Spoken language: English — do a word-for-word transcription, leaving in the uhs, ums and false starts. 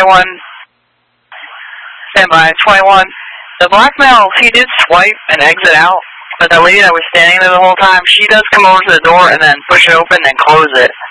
twenty-one. Stand by, twenty-one. The black male, he did swipe and exit out, but the lady that was standing there the whole time, she does come over to the door and then push it open and close it.